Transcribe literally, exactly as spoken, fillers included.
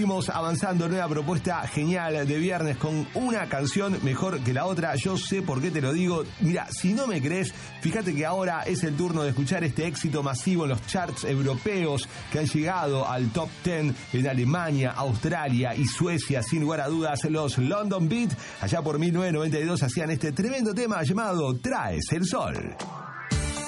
seguimos avanzando, nueva propuesta genial de viernes con una canción mejor que la otra. Yo sé por qué te lo digo. Mira, si no me crees, fíjate que ahora es el turno de escuchar este éxito masivo en los charts europeos que han llegado al top diez en Alemania, Australia y Suecia. Sin lugar a dudas, los London Beat, allá por mil novecientos noventa y dos, hacían este tremendo tema llamado Traes el Sol.